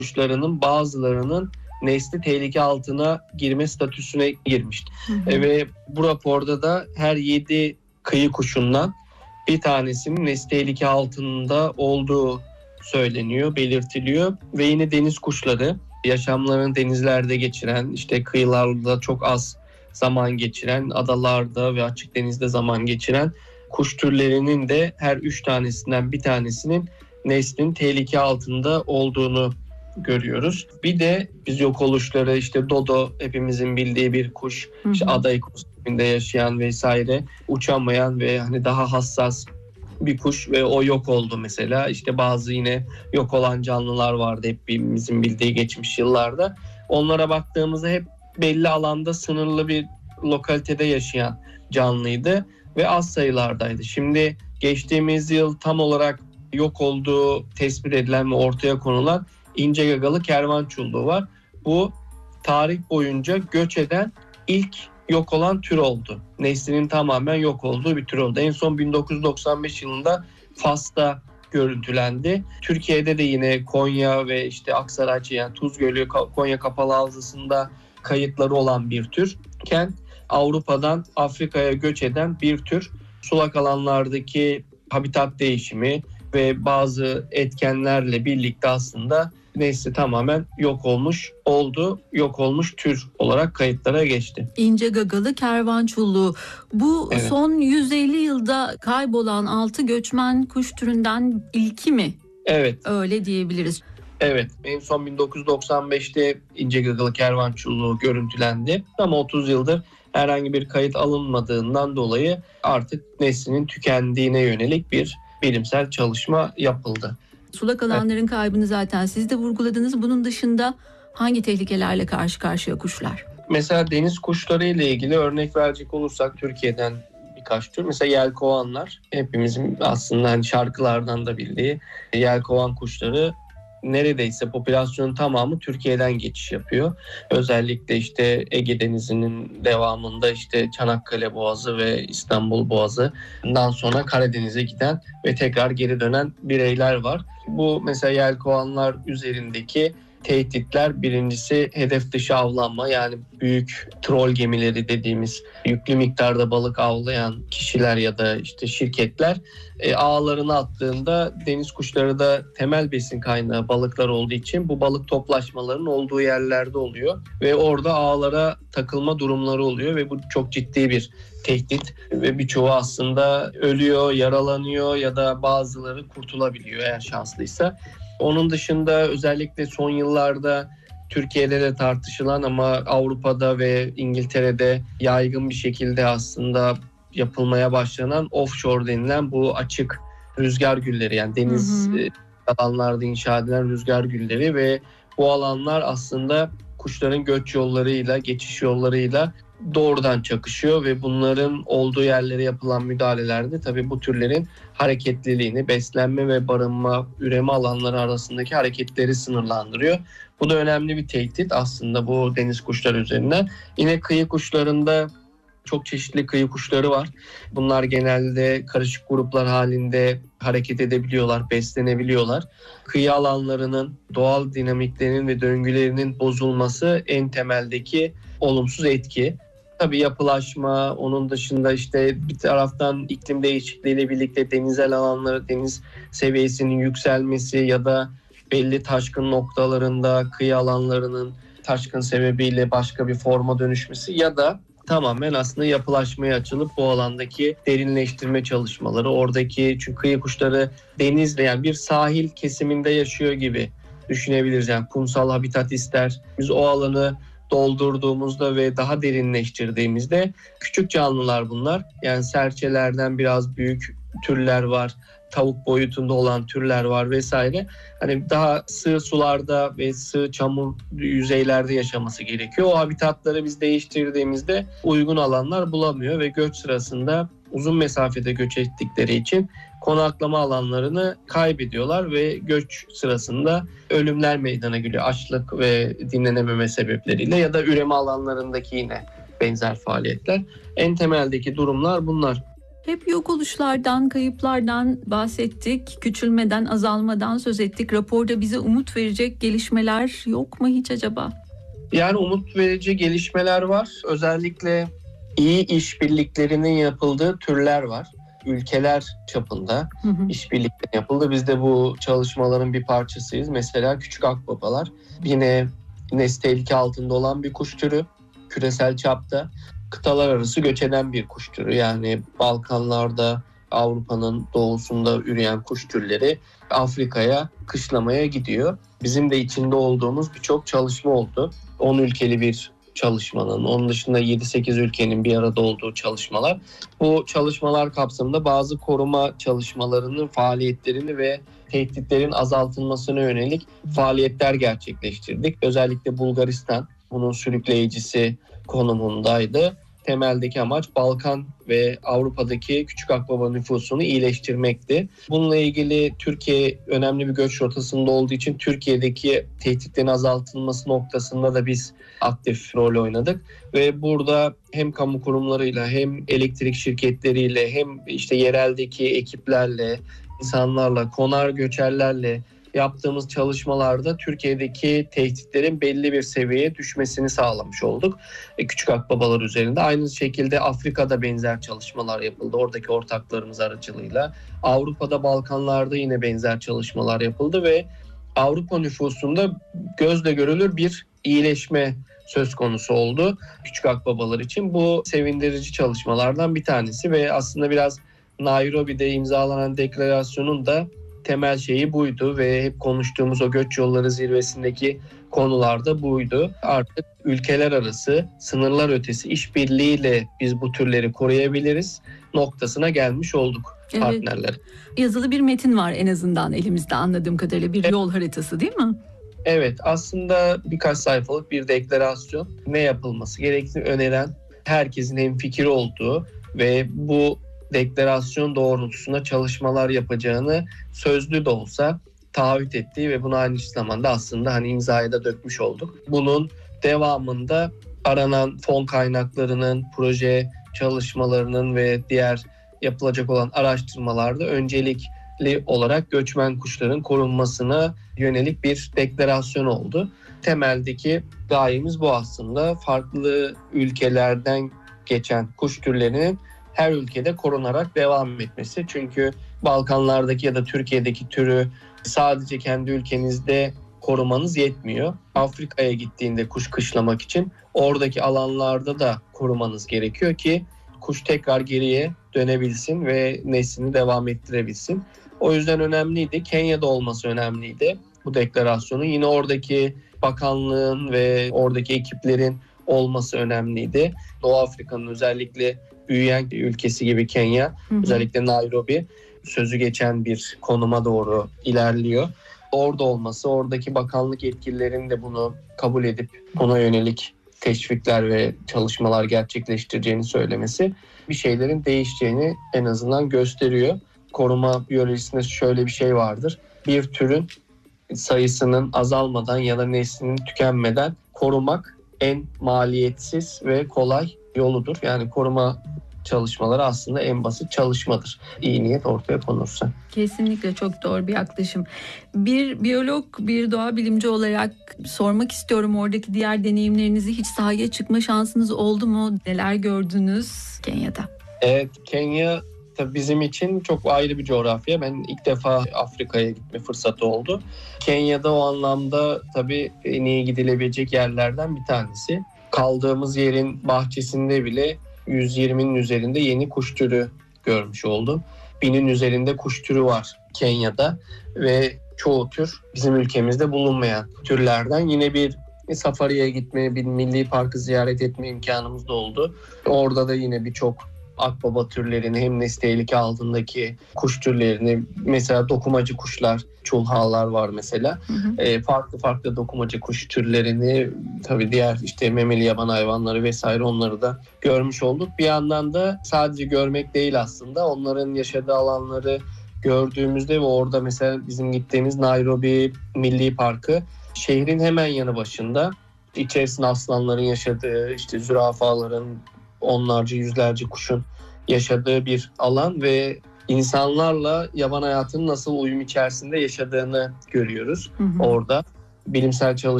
kuşlarının bazılarının nesli tehlike altına girme statüsüne girmişti. Ve bu raporda da her 7 kıyı kuşundan bir tanesinin nesli tehlike altında olduğu söyleniyor, belirtiliyor. Ve yine deniz kuşları, yaşamlarını denizlerde geçiren, işte kıyılarda çok az zaman geçiren, adalarda ve açık denizde zaman geçiren kuş türlerinin de her 3 tanesinden bir tanesinin neslin tehlike altında olduğunu görüyoruz. Bir de biz yok oluşları, işte dodo hepimizin bildiği bir kuş, işte ada ekosisteminde yaşayan vesaire, uçamayan ve hani daha hassas bir kuş ve o yok oldu mesela. İşte bazı yine yok olan canlılar vardı hepimizin bildiği geçmiş yıllarda. Onlara baktığımızda hep belli alanda sınırlı bir lokalitede yaşayan canlıydı ve az sayılardaydı. Şimdi geçtiğimiz yıl tam olarak yok olduğu tespit edilen ve ortaya konulan ince gagalı kervançulluğu var. Bu tarih boyunca göç eden ilk yok olan tür oldu. Neslinin tamamen yok olduğu bir tür oldu. En son 1995 yılında Fas'ta görüntülendi. Türkiye'de de yine Konya ve işte Aksaray, yani Tuz Gölü, Konya Kapalı Havzası'nda kayıtları olan bir türken Avrupa'dan Afrika'ya göç eden bir tür. Sulak alanlardaki habitat değişimi ve bazı etkenlerle birlikte aslında nesli tamamen yok olmuş oldu. Yok olmuş tür olarak kayıtlara geçti. İnce gagalı kervançulluğu. Bu evet, son 150 yılda kaybolan 6 göçmen kuş türünden ilki mi? Evet. Öyle diyebiliriz. Evet. En son 1995'te ince gagalı kervançulluğu görüntülendi. Ama 30 yıldır herhangi bir kayıt alınmadığından dolayı artık neslinin tükendiğine yönelik bir bilimsel çalışma yapıldı. Sulak alanların kaybını zaten siz de vurguladınız. Bunun dışında hangi tehlikelerle karşı karşıya kuşlar? Mesela deniz kuşları ile ilgili örnek verecek olursak Türkiye'den birkaç tür. Mesela yelkovanlar, hepimizin aslında hani şarkılardan da bildiği yelkovan kuşları neredeyse popülasyonun tamamı Türkiye'den geçiş yapıyor. Özellikle işte Ege Denizi'nin devamında işte Çanakkale Boğazı ve İstanbul Boğazı'ndan sonra Karadeniz'e giden ve tekrar geri dönen bireyler var. Bu mesela yelkovanlar üzerindeki tehditler, birincisi hedef dışı avlanma, yani büyük trol gemileri dediğimiz yüklü miktarda balık avlayan kişiler ya da işte şirketler ağlarını attığında deniz kuşları da temel besin kaynağı balıklar olduğu için bu balık toplaşmalarının olduğu yerlerde oluyor ve orada ağlara takılma durumları oluyor ve bu çok ciddi bir tehdit ve birçoğu aslında ölüyor, yaralanıyor ya da bazıları kurtulabiliyor eğer şanslıysa. Onun dışında özellikle son yıllarda Türkiye'de de tartışılan ama Avrupa'da ve İngiltere'de yaygın bir şekilde aslında yapılmaya başlanan offshore denilen bu açık rüzgar gülleri, yani deniz alanlarda inşa edilen rüzgar gülleri ve bu alanlar aslında kuşların göç yollarıyla, geçiş yollarıyla doğrudan çakışıyor ve bunların olduğu yerlere yapılan müdahalelerde tabii bu türlerin hareketliliğini, beslenme ve barınma, üreme alanları arasındaki hareketleri sınırlandırıyor. Bu da önemli bir tehdit aslında bu deniz kuşları üzerinden. Yine kıyı kuşlarında çok çeşitli kıyı kuşları var. Bunlar genelde karışık gruplar halinde hareket edebiliyorlar, beslenebiliyorlar. Kıyı alanlarının doğal dinamiklerinin ve döngülerinin bozulması en temeldeki olumsuz etki. Tabii yapılaşma, onun dışında işte bir taraftan iklim değişikliğiyle birlikte denizel alanları, deniz seviyesinin yükselmesi ya da belli taşkın noktalarında kıyı alanlarının taşkın sebebiyle başka bir forma dönüşmesi ya da tamamen aslında yapılaşmaya açılıp bu alandaki derinleştirme çalışmaları, oradaki, çünkü kıyı kuşları denizle, yani bir sahil kesiminde yaşıyor gibi düşünebiliriz. Yani kumsal habitat ister. Biz o alanı doldurduğumuzda ve daha derinleştirdiğimizde küçük canlılar bunlar. Yani serçelerden biraz büyük türler var. Tavuk boyutunda olan türler var vesaire. Hani daha sığ sularda ve sığ çamur yüzeylerde yaşaması gerekiyor. O habitatları biz değiştirdiğimizde uygun alanlar bulamıyor ve göç sırasında uzun mesafede göç ettikleri için konaklama alanlarını kaybediyorlar ve göç sırasında ölümler meydana geliyor. Açlık ve dinlenememe sebepleriyle ya da üreme alanlarındaki yine benzer faaliyetler. En temeldeki durumlar bunlar. Hep yok oluşlardan, kayıplardan bahsettik, küçülmeden, azalmadan söz ettik. Raporda bize umut verecek gelişmeler yok mu hiç acaba? Yani umut verici gelişmeler var. Özellikle iyi işbirliklerinin yapıldığı türler var. Ülkeler çapında işbirlikleri yapıldı. Biz de bu çalışmaların bir parçasıyız. Mesela küçük akbabalar yine nesli tehlike altında olan bir kuş türü. Küresel çapta kıtalar arası göç eden bir kuş türü. Yani Balkanlarda, Avrupa'nın doğusunda üreyen kuş türleri Afrika'ya kışlamaya gidiyor. Bizim de içinde olduğumuz birçok çalışma oldu. 10 ülkeli bir çalışmanın, onun dışında 7-8 ülkenin bir arada olduğu çalışmalar. Bu çalışmalar kapsamında bazı koruma çalışmalarının faaliyetlerini ve tehditlerin azaltılmasına yönelik faaliyetler gerçekleştirdik. Özellikle Bulgaristan bunun sürükleyicisi konumundaydı. Temeldeki amaç Balkan ve Avrupa'daki küçük akbaba nüfusunu iyileştirmekti. Bununla ilgili Türkiye önemli bir göç rotasında olduğu için Türkiye'deki tehditlerin azaltılması noktasında da biz aktif rol oynadık. Ve burada hem kamu kurumlarıyla hem elektrik şirketleriyle hem işte yereldeki ekiplerle, insanlarla, konar göçerlerle yaptığımız çalışmalarda Türkiye'deki tehditlerin belli bir seviyeye düşmesini sağlamış olduk. Küçük akbabalar üzerinde. Aynı şekilde Afrika'da benzer çalışmalar yapıldı. Oradaki ortaklarımız aracılığıyla. Avrupa'da, Balkanlarda yine benzer çalışmalar yapıldı ve Avrupa nüfusunda gözle görülür bir iyileşme söz konusu oldu küçük akbabalar için. Bu sevindirici çalışmalardan bir tanesi ve aslında biraz Nairobi'de imzalanan deklarasyonun da temel şeyi buydu ve hep konuştuğumuz o göç yolları zirvesindeki konularda buydu. Artık ülkeler arası, sınırlar ötesi işbirliğiyle biz bu türleri koruyabiliriz noktasına gelmiş olduk partnerler. Evet. Yazılı bir metin var en azından elimizde anladığım kadarıyla, bir yol haritası değil mi? Evet, aslında birkaç sayfalık bir deklarasyon, ne yapılması gerektiğini öneren herkesin hemfikir olduğu ve bu deklarasyon doğrultusunda çalışmalar yapacağını sözlü de olsa taahhüt ettiği ve bunu aynı zamanda aslında imzaya da dökmüş olduk. Bunun devamında aranan fon kaynaklarının, proje çalışmalarının ve diğer yapılacak olan araştırmalarda öncelikli olarak göçmen kuşların korunmasına yönelik bir deklarasyon oldu. Temeldeki gayemiz bu aslında. Farklı ülkelerden geçen kuş türlerinin her ülkede korunarak devam etmesi. Çünkü Balkanlardaki ya da Türkiye'deki türü sadece kendi ülkenizde korumanız yetmiyor. Afrika'ya gittiğinde kuş kışlamak için oradaki alanlarda da korumanız gerekiyor ki kuş tekrar geriye dönebilsin ve neslini devam ettirebilsin. O yüzden önemliydi. Kenya'da olması önemliydi bu deklarasyonun. Yine oradaki bakanlığın ve oradaki ekiplerin olması önemliydi. Doğu Afrika'nın özellikle büyüyen ülkesi gibi Kenya, özellikle Nairobi sözü geçen bir konuma doğru ilerliyor. Orada olması, oradaki bakanlık yetkililerinin de bunu kabul edip buna yönelik teşvikler ve çalışmalar gerçekleştireceğini söylemesi bir şeylerin değişeceğini en azından gösteriyor. Koruma biyolojisinde şöyle bir şey vardır. Bir türün sayısının azalmadan ya da neslinin tükenmeden korumak en maliyetsiz ve kolay yoludur. Yani koruma çalışmaları aslında en basit çalışmadır. İyi niyet ortaya konursa. Kesinlikle çok doğru bir yaklaşım. Bir biyolog, bir doğa bilimci olarak sormak istiyorum, oradaki diğer deneyimlerinizi, hiç sahaya çıkma şansınız oldu mu? Neler gördünüz Kenya'da? Evet, Kenya tabii bizim için çok ayrı bir coğrafya. Ben ilk defa Afrika'ya gitme fırsatı oldu. Kenya'da o anlamda tabii en iyi gidilebilecek yerlerden bir tanesi. Kaldığımız yerin bahçesinde bile 120'nin üzerinde yeni kuş türü görmüş oldum. 1000'in üzerinde kuş türü var Kenya'da ve çoğu tür bizim ülkemizde bulunmayan türlerden. Yine bir safariye gitme, bir milli parkı ziyaret etme imkanımız da oldu. Orada da yine birçok akbaba türlerini, hem nesli tehlike altındaki kuş türlerini, mesela dokumacı kuşlar, çulhalar var mesela. Farklı dokumacı kuş türlerini, tabii diğer memeli yaban hayvanları vesaire, onları da görmüş olduk. Bir yandan da sadece görmek değil aslında, onların yaşadığı alanları gördüğümüzde ve orada mesela bizim gittiğimiz Nairobi Milli Parkı şehrin hemen yanı başında. İçerisinde aslanların yaşadığı, zürafaların, onlarca yüzlerce kuşun yaşadığı bir alan ve insanlarla yaban hayatının nasıl uyum içerisinde yaşadığını görüyoruz orada. Bilimsel çalışmalar